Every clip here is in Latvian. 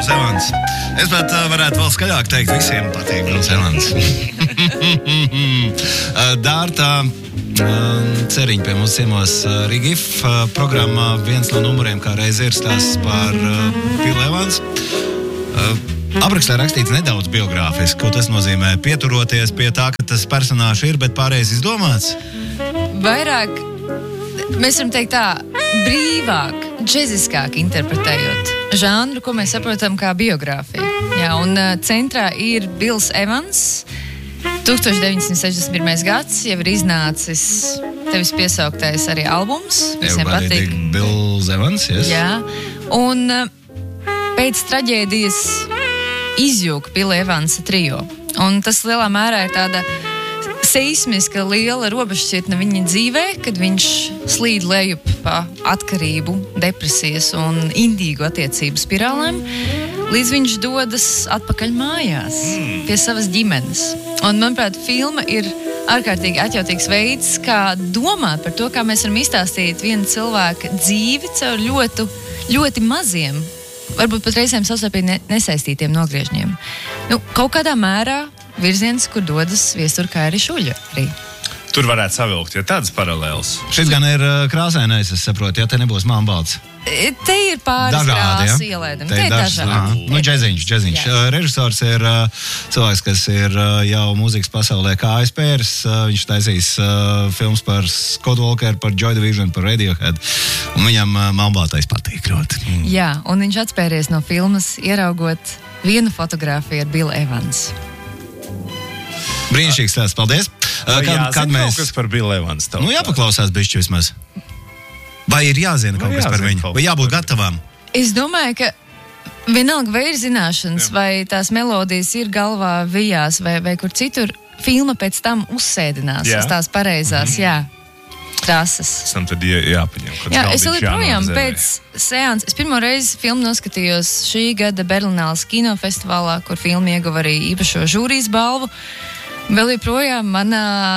Bils Evans. Es pat varētu vēl skaļāk teikt, visiem patīk Bils Evans. Dārta Ceriņa pie mums ciemos Rigif programmā. Viens no numuriem kā reiz ir stāsts par Bilu Evans. Aprakstā rakstīts nedaudz biogrāfiski, ko tas nozīmē pieturoties pie tā, ka tas personāžs ir, bet pārējais izdomāts? Vairāk, mēs varam teikt tā, brīvāk, džeziskāk interpretējot žanru, ko mēs saprotam kā biogrāfiju. Jā, un centrā ir Bils Evans, 1961. gads, jau ir iznācis tevis piesauktais arī albums. Visiem patīk. Bils Evans, yes. Jā, un pēc traģēdijas izjūka Bila Evansa trio. Un tas lielā mērā ir tāda seismiska liela robežšķirtne viņa dzīvē, kad viņš slīd lejup pa atkarību, depresijas un indīgu attiecību spirālēm, līdz viņš dodas atpakaļ mājās pie savas ģimenes. Un, manuprāt, filma ir ārkārtīgi atjautīgs veids, kā domāt par to, kā mēs varam izstāstīt viena cilvēka dzīvi caur ļoti maziem, varbūt pat reizēm savstarpēji nesaistītiem nogriežņiem. Kaut kādā mērā virziens, kur dodas Viesturkairi Šuļa arī. Tur varētu savilkt, ja tādas paralēlas. Šis gan ir krāsainais, es saprotu, ja te nebūs melnbalts. Te ir pāris krāsu ielaidami. Te ir dažādi. Džeziņš. Režisors ir cilvēks, kas ir jau mūzikas pasaulē kā aizpērs. Viņš taisīs filmas par Scott Walker, par Joy Division, par Radiohead. Un viņam melnbaltais patīk ļoti. Jā, un viņš atspēries no filmas, ieraugot vienu fotogrāfiju ar Bilu Evansu. Brīnišķīgs stāsts, paldies. Kad mēs... kaut kas par Bilu Evansu? Jāpaklausās bišķi vismaz. Vai ir jāzina kaut kas par viņu? Vai jābūt gatavām? Es domāju, ka vienalga vai ir zināšanas, vai tās melodijas ir galvā vijās, vai kur citur, filma pēc tam uzsēdinās uz tās pareizās, trases. Tam tad jāpaņem. Jā, es vēl projām pēc seanses. Es pirmo reizi filmu noskatījos šī gada Berlināles kinofestivālā, kur filma ieguva arī īpašo žūrijas balvu. Vēl joprojām manā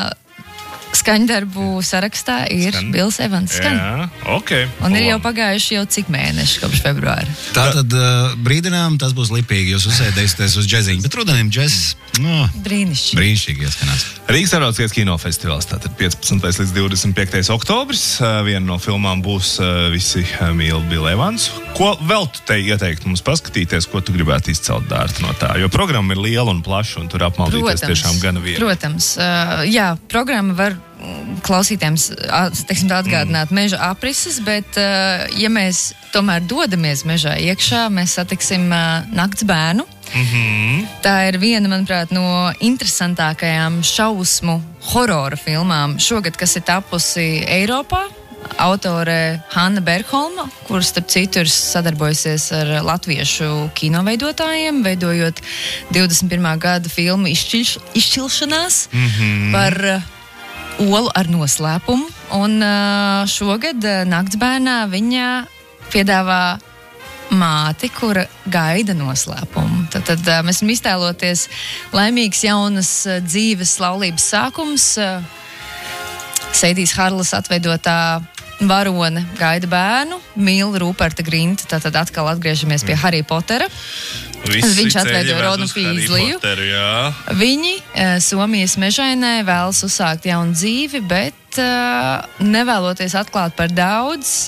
skaņdarbu sarakstā ir Bils Evans. Jā, ok. Un ir jau pagājuši cik mēneši kopš februāra. Tātad brīdinām, tas būs lipīgi. Jūs uzsēdēsieties uz džeziņu, bet rudenim džezs brīnišķīgi ieskanās. Rīgas Starptautiskais kinofestivāls, tātad 15. līdz 25. oktobris. Viena no filmām būs Visi mīl Bilu Evansu. Ko vēl tu te ieteiktu mums paskatīties, ko tu gribētu izcelt, Dārta, no tā? Jo programma ir liela un plaša, un tur apmaldīties tiešām gana viegli. Protams, jā, programma var klausītājiem, teiksim, atgādināt meža aprises, bet ja mēs tomēr dodamies mežā iekšā, mēs satiksim Nakts bērnu. Tā ir viena, manuprāt, no interesantākajām šausmu horora filmām šogad, kas ir tapusi Eiropā. Autore Hanna Bergholma, kuras, starp citu, ir sadarbojusies ar latviešu kinoveidotājiem, veidojot 21. gada filmu Izšķilšanās par olu ar noslēpumu. Un šogad Nakts bērnā viņa piedāvā māti, kura gaida noslēpumu. Tad mēs varam iztēloties laimīgs jaunas dzīves laulības sākums. Seidijas Harlas atveidotā varone gaida bērnu, mīl Ruperta Grinta, tad atkal atgriežamies pie Harry Pottera. Viņš atveido Ronu Pīzliju. Viņi Somijas mežainē vēlas uzsākt jaunu dzīvi, bet nevēloties atklāt par daudz,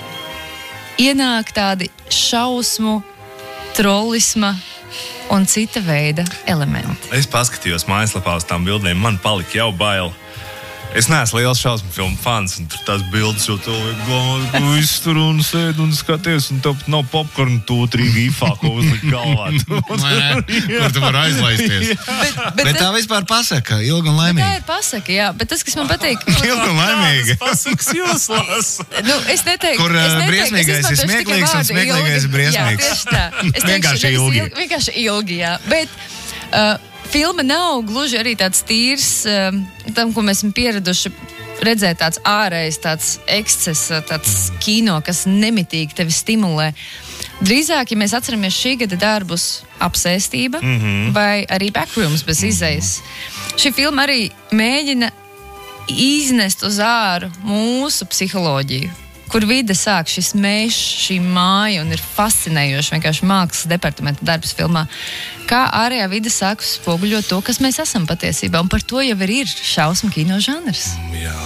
ienāk tādi šausmu, trollisma un cita veida elementi. Es paskatījos mājaslapā uz tām bildēm, man palika jau bail. Es neesmu liels šausmu filmu fans, un tur tās bildes jau cilvēki viss tur un sēd un skaties, un tev nav popkornu tūtrī gifā, ko uzlikt galvā. Kur tu var aizlaisties. Bet tā vispār pasaka, ilga un laimīga. Tā ir pasaka, jā, bet tas, kas man patīk... Ilga un laimīga. Pasakas jūs lasa. Es neteiktu... Kur briesmīgais ir smieklīgs un smieklīgais ir briesmīgs. Jā, tieši tā. Vienkārši ilgi, jā. Bet... filma nav gluži arī tāds tīrs tam, ko mēs esam pieraduši redzēt, tāds ārējs, tāds eksces, tāds kino, kas nemitīgi tevi stimulē. Drīzāk, ja mēs atceramies šī gada darbus Apsēstība vai arī Backrooms bez izejas, šī filma arī mēģina iznest uz āru mūsu psiholoģiju, kur vide sāk šis mežs, šī māja, un ir fascinējoši vienkārši mākslas departamenta darbs filmā. Kā ārējā vide sāk spoguļot to, kas mēs esam patiesībā, un par to jau ir šausmu kino žanrs. Jā.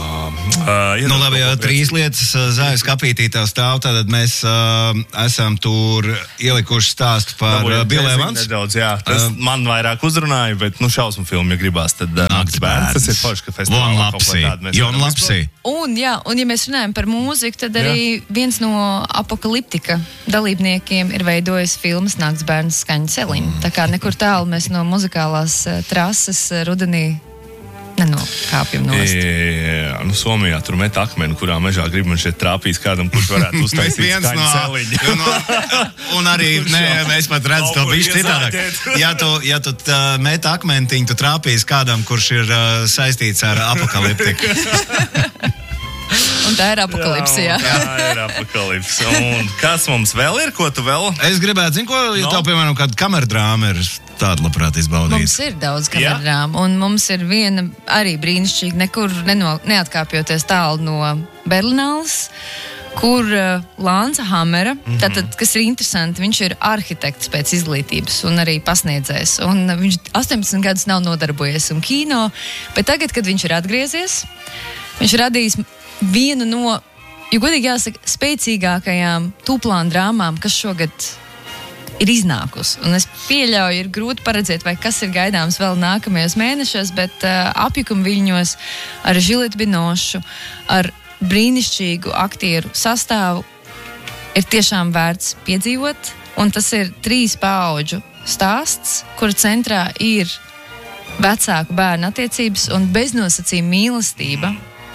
Labi, ja 3 lietas zājas kapītī tev stāv, tad mēs esam tur ielikuši stāstu par Billu Evansu. Nedaudz, jā. Tas man vairāk uzrunāja, bet šausmu filmu, ja gribās, tad Nakts bērns. Tas ir forši, ka festivālā kaut ko tādu mēs Jon Lapsī. Un ja mēs runājam par mūziku, tad arī viens no Apokaliptika dalībniekiem ir veidojis filmas Nakts bērns skaņu celiņu. Tā kā nekur tālu mēs no muzikālās trases rudenī nenokāpjam nost. Jā, Somijā tur met akmeni, kurā mežā grib man šeit trāpīs kādam, kurš varētu uztaisīt skaņu celiņu. Un arī, es pat redzu to bišķi citādāk. Ja tu met akmentiņu, tu trāpīs kādam, kurš ir saistīts ar Apokaliptiku. Un tā ir apokalipse, jā. Tā ir apokalipse. Un kas mums vēl ir, ko tu vēl? Es gribētu, ja tev, piemēram, kāda kamerdrāma ir tāda labprāt izbaudīt. Mums ir daudz kamerdrāmu, un mums ir viena arī brīnišķīga, nekur neatkāpjoties tālu no Berlināles, kur Lānca Hamera, tātad, kas ir interesanti, viņš ir arhitekts pēc izglītības un arī pasniedzējs. Un viņš 18 gadus nav nodarbojies un kino, bet tagad, kad viņš ir atgriezies, viņš ir radījis vienu no, jo godīgi jāsaka, spēcīgākajām tūplāna drāmām, kas šogad ir iznākusi. Un es pieļauju, ir grūti paredzēt, vai kas ir gaidāms vēl nākamajos mēnešos, bet Apjukuma viļņos ar Žiletu Binošu, ar brīnišķīgu aktieru sastāvu ir tiešām vērts piedzīvot. Un tas ir 3 paudžu stāsts, kura centrā ir vecāku bērnu attiecības un beznosacījuma mīlestība.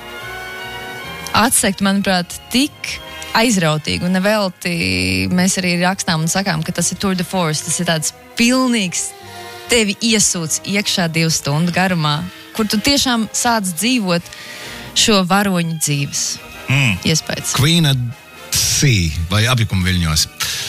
Atsekt, manuprāt, tik aizrautīgi, un nevelti mēs arī rakstām un sakām, ka tas ir tour de force, tas ir tāds pilnīgs tevi iesūts iekšā 2 stundu garumā, kur tu tiešām sāc dzīvot šo varoņu dzīves iespējas. Queen at Sea vai Apjukuma viļņos.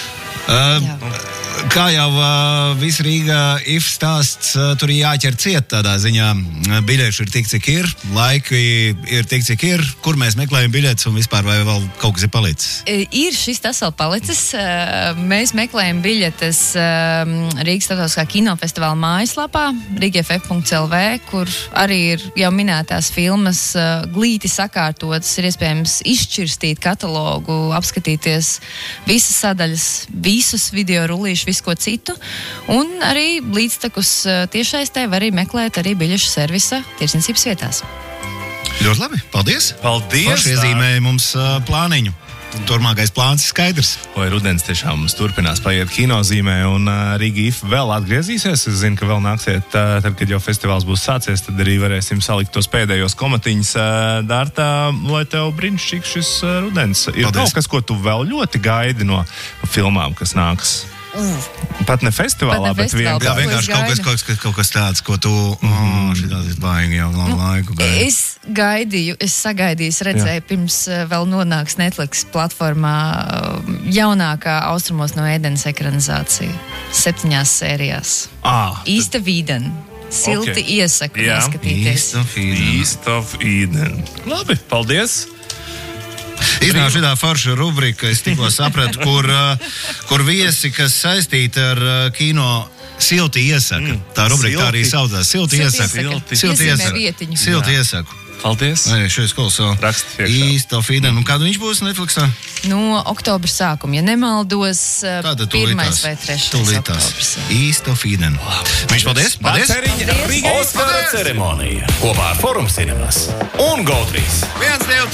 Kā jau viss Rīga if stāsts, tur jāķer ciet tādā ziņā. Biļešu ir tik, cik ir, laiki ir tik, cik ir. Kur mēs meklējam biļetes un vispār vai vēl kaut kas ir palicis? Ir šis tas vēl palicis. Mēs meklējam biļetes Rīgas Starptautiskā kinofestivāla mājaslapā, rīgff.lv, kur arī ir jau minētās filmas glīti sakārtotas, ir iespējams izšķirstīt katalogu, apskatīties visas sadaļas, visus video rullīšus, visu ko citu, un arī līdztekus tiešsaistē var arī meklēt arī biļešu servisa tirsniecības vietās. Ļoti labi, paldies! Paldies! Forši iezīmēja mums plāniņu. Turmākais plāns ir skaidrs. Vai rudens tiešām mums turpinās paiet kinozīmē, un Rīga if vēl atgriezīsies. Es zinu, ka vēl nāksiet, tad, kad jau festivāls būs sācies, tad arī varēsim salikt tos pēdējos komatiņus dārtā, lai tev brīnišķīgs šis rudens. Ir Paldies. kaut kas, ko tu vēl ļoti gaidi no filmām, kas nāks? Pat ne festivālā, bet vienkārši. Jā, vienkārši kaut kas tāds, ko tu šitās ir baigi jau laiku gaidi. Es sagaidīju, pirms vēl nonāks Netflix platformā jaunākā Austrumos no Ēdenes ekranizācija 7 sērijās. East of Eden. Silti iesaku neskatīties. East of Eden. Labi, paldies! Iznāk šitā forša rubrika, es tikko sapratu, kur viesi, kas saistīti ar kino, silti iesaka. Tā rubrika tā arī saucās. Silti iesaka. Silti iesaka. Paldies! Šeit skolas vēl East of Eden. Un kādu viņš būs Netflixā? No oktobra sākuma, ja nemaldos, 1. vai 3. oktobrs. East of Eden. Viņš paldies! Oskara ceremonija kopā ar Forum Cinemas un GO3. 1, 2,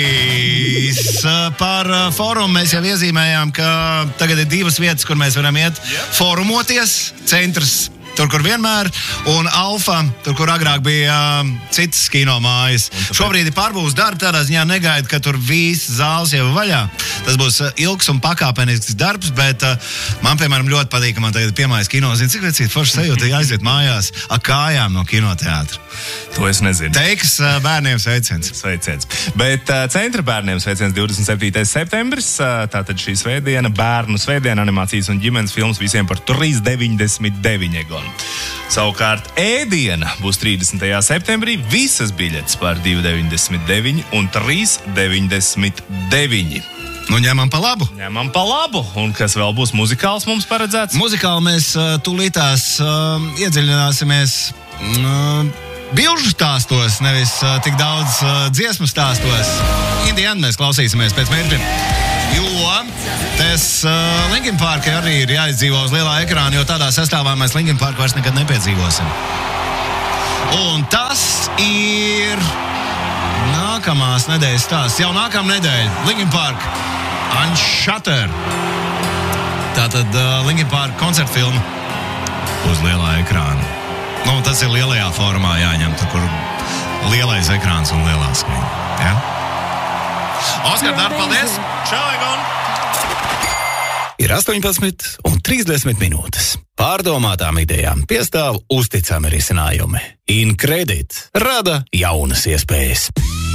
3. Par forumu mēs jau iezīmējām, ka tagad ir 2 vietas, kur mēs varam iet forumoties. Centrs, tur, kur vienmēr, un Alfa, tur, kur agrāk bija citas kino mājas. Šobrīd ir pārbūves darbi, tādā ziņā negaida, ka tur viss zāles jau vaļā. Tas būs ilgs un pakāpenisks darbs, bet man, piemēram, ļoti patīk, ka man tagad piemājas kino. Zini, cik vecīt forši sajūta, ja aiziet mājās ar kājām no kinoteātra. To es nezinu. Teiks bērniem sveiciens. Bet centra bērniem sveiciens 27. septembris. Tātad šī svētdiena, bērnu svētdiena, animācijas un ģimenes filmas visiem par 3,99 Egon. Savukārt ēdiena būs 30. septembrī, visas biļetes par 2,99 un 3,99. Nu, ņemam pa labu. Ņemam pa labu. Un kas vēl būs muzikāls mums paredzēts? Muzikāli mēs tūlītās iedziļināsimies bilžu stāstos, nevis tik daudz dziesmu stāstos. Indiānu mēs klausīsimies pēc mirkļa. Jo tas Linkin Park arī ir jāizdzīvo uz lielā ekrāna, jo tādā sastāvā mēs Linkin Park vairs nekad nepiedzīvosim. Un tas ir nākamās nedēļas stāsts. Jau nākamā nedēļa Linkin Park Unshutter. Tātad Linkin Park koncerta filma uz lielā ekrāna. Nu, tas ir lielajā formā jāņem, kur lielais ekrāns un lielā skaņa. Ja? Oskar, darbu, paldies! Čau, Egon! Ir 18,30 minūtes. Pārdomātām idejām piestāv uzticami risinājumi. InCredit rada jaunas iespējas.